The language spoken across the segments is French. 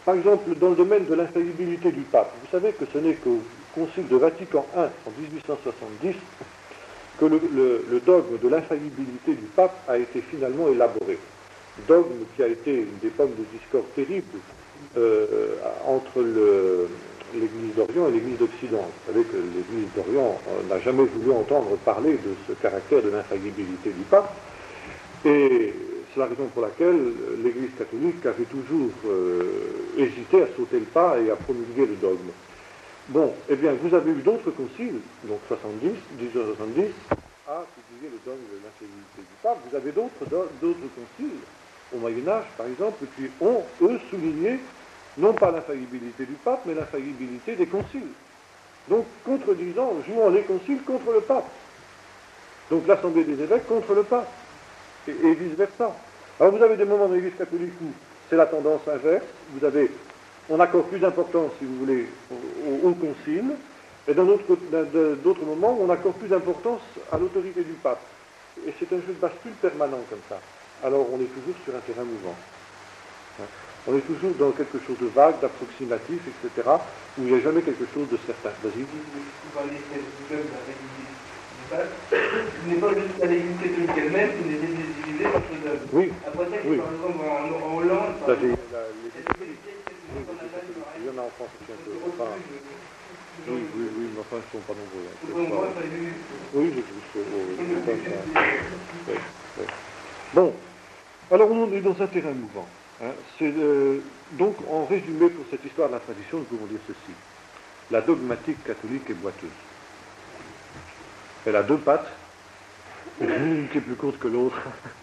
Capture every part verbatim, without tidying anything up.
par exemple, dans le domaine de l'infaillibilité du pape, vous savez que ce n'est qu'au Concile de Vatican I, en dix-huit cent soixante-dix, que le, le, le dogme de l'infaillibilité du pape a été finalement élaboré. Dogme qui a été une des pommes de discorde terribles euh, entre le, l'Église d'Orient et l'Église d'Occident. Vous savez que l'Église d'Orient euh, n'a jamais voulu entendre parler de ce caractère de l'infaillibilité du pape, et c'est la raison pour laquelle l'Église catholique avait toujours euh, hésité à sauter le pas et à promulguer le dogme. Bon, eh bien, vous avez eu d'autres conciles, donc soixante-dix, dix-huit cent soixante-dix, à publier le dogme de l'infaillibilité du pape. Vous avez d'autres, d'autres conciles, au Moyen-Âge, par exemple, qui ont, eux, souligné, non pas l'infaillibilité du pape, mais l'infaillibilité des conciles. Donc, contredisant, jouant les conciles contre le pape. Donc, l'Assemblée des évêques contre le pape, et, et vice-versa. Alors, vous avez des moments dans l'Église catholique où c'est la tendance inverse, vous avez... On accorde plus d'importance, si vous voulez, au, au concile, et dans d'autres, d'autres moments, on accorde plus d'importance à l'autorité du pape. Et c'est un jeu de bascule permanent comme ça. Alors on est toujours sur un terrain mouvant. On est toujours dans quelque chose de vague, d'approximatif, et cetera, où il n'y a jamais quelque chose de certain. Vas-y. Vous parlez de la réalité du pape. Ce n'est pas juste la l'Église catholique elle-même qui est divisée entre les hommes. Oui. Après ça, Oui. par exemple, en, en Hollande, La, par exemple, la, les... Il y en a en France aussi un peu. Enfin, oui, oui, oui, mais enfin, ils ne sont pas nombreux. Hein. Oui, je trouve ça. Oui, oui. Bon, alors on est dans un terrain mouvant. Hein. C'est, euh, donc, en résumé, pour cette histoire de la tradition, nous pouvons dire ceci. La dogmatique catholique est boiteuse. Elle a deux pattes, une qui est plus courte que l'autre.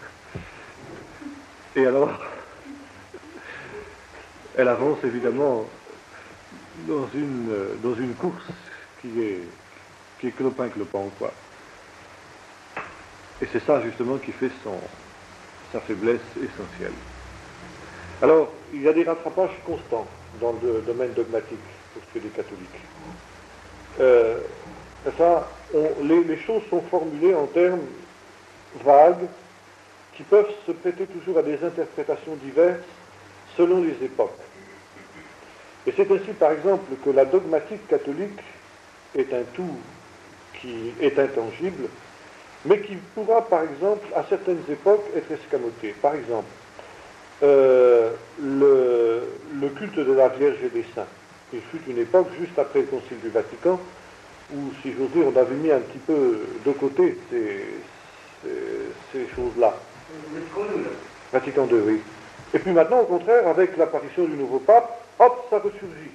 Et alors, elle avance évidemment dans une, dans une course qui est, qui est clopin-clopant, quoi. Et c'est ça, justement, qui fait son, sa faiblesse essentielle. Alors, il y a des rattrapages constants dans le domaine dogmatique pour ce qui est des catholiques. Euh, ça, on, les, les choses sont formulées en termes vagues qui peuvent se prêter toujours à des interprétations diverses selon les époques. Et c'est ainsi, par exemple, que la dogmatique catholique est un tout qui est intangible, mais qui pourra, par exemple, à certaines époques, être escamoté. Par exemple, euh, le, le culte de la Vierge et des Saints. Il fut une époque, juste après le Concile du Vatican, où, si j'ose dire, on avait mis un petit peu de côté ces, ces, ces choses-là. Vatican deux, oui. Et puis maintenant, au contraire, avec l'apparition du nouveau pape, hop, ça ressurgit.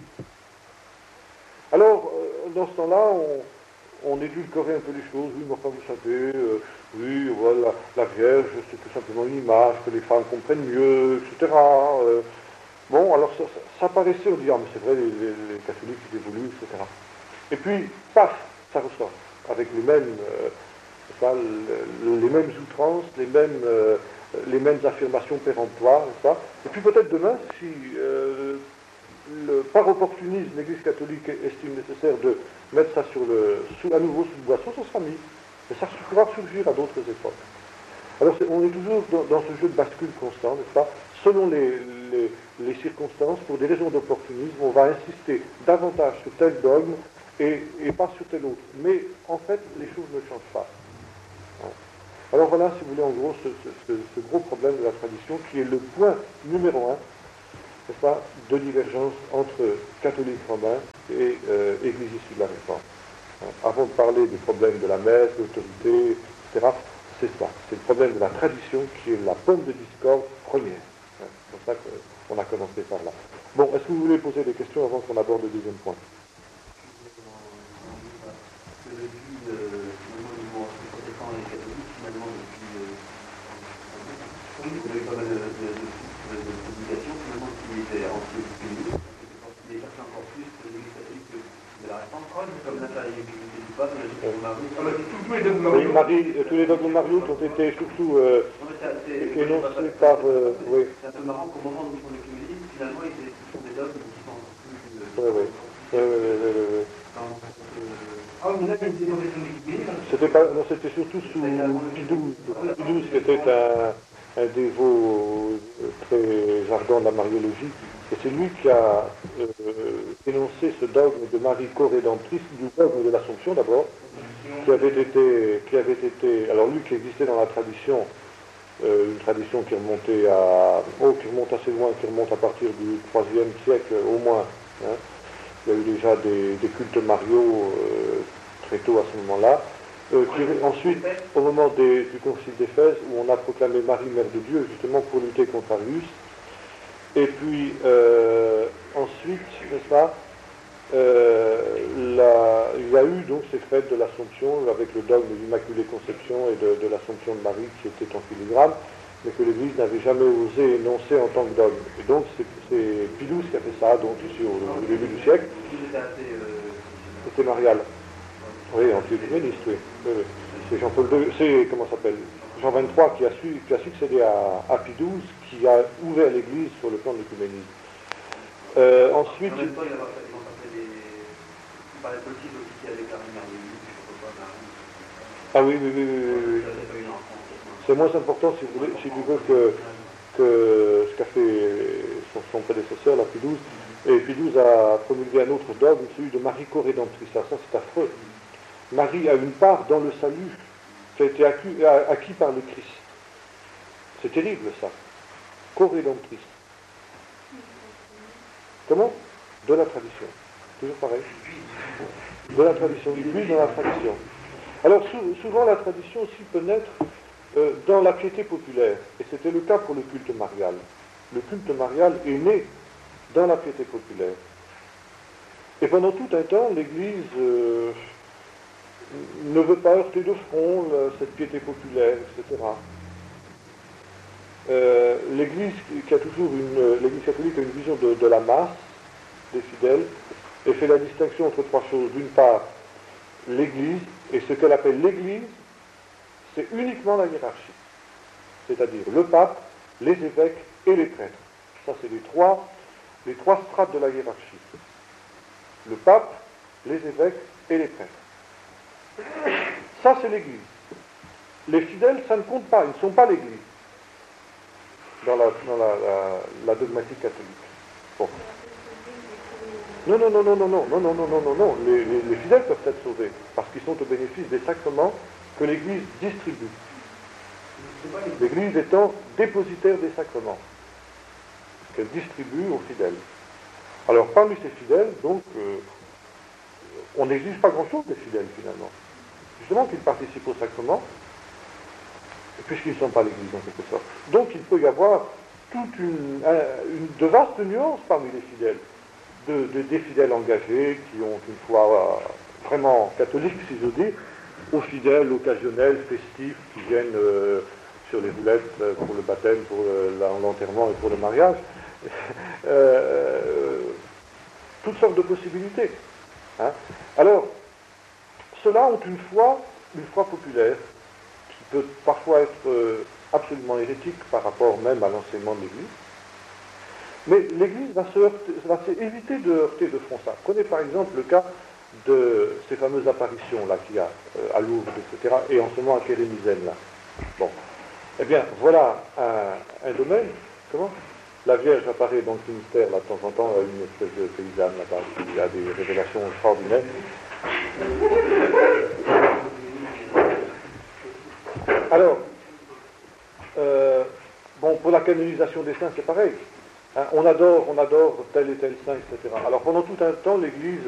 Alors, euh, dans ce temps-là, on, on édulcorait un peu les choses. Oui, mais enfin, vous savez, euh, oui, voilà, la Vierge, c'est tout simplement une image, que les femmes comprennent mieux, et cetera. Euh, bon, alors ça, ça, ça paraissait, on dit, ah, mais c'est vrai, les, les, les catholiques, ils évoluent, et cetera. Et puis, paf, ça ressort, avec les mêmes, euh, ça, le, les mêmes outrances, les mêmes... Euh, les mêmes affirmations péremptoires, et ça. Et puis peut-être demain, si euh, le, par opportunisme l'Église catholique estime nécessaire de mettre ça sur le, sous, à nouveau sous le boisseau, ça sera mis. Et ça pourra surgir à d'autres époques. Alors c'est, on est toujours dans, dans ce jeu de bascule constant, n'est-ce pas? Selon les, les, les circonstances, pour des raisons d'opportunisme, on va insister davantage sur tel dogme et, et pas sur tel autre. Mais en fait, les choses ne changent pas. Alors voilà, si vous voulez, en gros, ce, ce, ce gros problème de la tradition qui est le point numéro un, n'est-ce pas, de divergence entre catholiques romains et euh, Église issue de la Réforme. Hein, avant de parler du problème de la messe, de l'autorité, et cetera, c'est ça. C'est le problème de la tradition qui est la pomme de discorde première. Hein, c'est pour ça qu'on a commencé par là. Bon, est-ce que vous voulez poser des questions avant qu'on aborde le deuxième point? Vous avez pas mal de, de, de, de publications finalement qui étaient anti-épidémiques, qui cherchaient encore plus l'Église catholique de la Réforme, comme l'infaillibilité du pape, la dogme Marius. Tous les dogmes Marius. Oui, Marie, tous les dogmes Marius ont été surtout euh, énoncés par... Euh, oui. C'est un peu marrant qu'au moment où ils font l'écuménisme, finalement, ils font des dogmes qui sont encore plus... Oui, oui. Oui, oui, oui, oui, oui. Ah, vous avez une dénomination d'écuménisme. C'était pas, non, c'était surtout sous Pie douze. Pie douze, qui était un, un dévot très ardent de la mariologie, Et c'est lui qui a euh, énoncé ce dogme de Marie co-rédemptrice, du dogme de l'Assomption d'abord, qui avait été, qui avait été, alors lui qui existait dans la tradition, euh, une tradition qui remontait à, oh, qui remonte assez loin, qui remonte à partir du troisième siècle au moins. Hein. Il y a eu déjà des, des cultes mariaux euh, très tôt à ce moment-là. Euh, qui, ensuite, au moment des, du concile d'Éphèse, où on a proclamé Marie, Mère de Dieu, justement pour lutter contre Arius. Et puis, euh, ensuite, n'est-ce pas, euh, la, il y a eu donc ces fêtes de l'Assomption, avec le dogme de l'Immaculée Conception et de, de l'Assomption de Marie qui était en filigrane, mais que l'Église n'avait jamais osé énoncer en tant que dogme. Et donc, c'est, c'est Pidouze qui a fait ça, donc ici au, au début du siècle. C'était Marial. Oui, anti-œcuméniste, oui. oui, oui. C'est Jean-Paul deux, c'est, comment ça s'appelle, Jean vingt-trois qui a, su, qui a succédé à, à Pie douze, qui a ouvert l'Église sur le plan de l'œcuménisme. Euh, ensuite... En même temps, il parlait politique aussi avec la Ah oui, oui, oui, oui, oui, oui. C'est moins important, si, vous voulez, si tu veux, que, que ce qu'a fait son, son prédécesseur, la Pie douze. Et Pie douze a promulgué un autre dogme, celui de Marie co-rédemptrice. Ça, ça c'est affreux. Marie a une part dans le salut qui a été acquis, acquis par le Christ. C'est terrible, ça. Co-rédemptrice. Comment? De la tradition. Toujours pareil. De la tradition. Il puise dans la tradition. Alors, sou- souvent, la tradition aussi peut naître euh, dans la piété populaire. Et c'était le cas pour le culte marial. Le culte marial est né dans la piété populaire. Et pendant tout un temps, l'Église euh, ne veut pas heurter de front euh, cette piété populaire, et cetera. Euh, L'Église qui a toujours une, l'Église catholique a une vision de, de la masse des fidèles et fait la distinction entre trois choses. D'une part, l'Église, et ce qu'elle appelle l'Église, c'est uniquement la hiérarchie, c'est-à-dire le pape, les évêques et les prêtres. Ça, c'est les trois, les trois strates de la hiérarchie. Le pape, les évêques et les prêtres. Ça, c'est l'Église. Les fidèles, ça ne compte pas, ils ne sont pas l'Église dans la, dans la, la, la dogmatique catholique. Bon. Non, non, non, non, non, non, non, non, non, non, non, non. Les, les, les fidèles peuvent être sauvés parce qu'ils sont au bénéfice des sacrements que l'Église distribue. L'Église étant dépositaire des sacrements qu'elle distribue aux fidèles. Alors, parmi ces fidèles, donc, euh, on n'exige pas grand-chose des fidèles, finalement. Justement qu'ils participent au sacrement, puisqu'ils ne sont pas l'Église, en quelque sorte. Donc, il peut y avoir toute une, une de vastes nuances parmi les fidèles. De, de, des fidèles engagés qui ont une foi euh, vraiment catholique, si je dis, aux fidèles occasionnels, festifs, qui viennent euh, sur les roulettes euh, pour le baptême, pour le, l'enterrement et pour le mariage. euh, toutes sortes de possibilités. Hein. Alors, ceux-là ont une foi, une foi populaire, qui peut parfois être euh, absolument hérétique par rapport même à l'enseignement de l'Église. Mais l'Église va, se heurter, va se éviter de heurter de front ça. Prenez par exemple le cas de ces fameuses apparitions-là qu'il y a euh, à Lourdes, et cetera, et en ce moment à Kérémisène, là. Bon. Eh bien, voilà un, un domaine. Comment? La Vierge apparaît dans le Finistère, là, de temps en temps, à une espèce de paysanne, là-bas, il y a des révélations extraordinaires. Alors, euh, bon, pour la canonisation des saints, c'est pareil. Hein, on adore, on adore tel et tel saint, et cetera. Alors pendant tout un temps, l'Église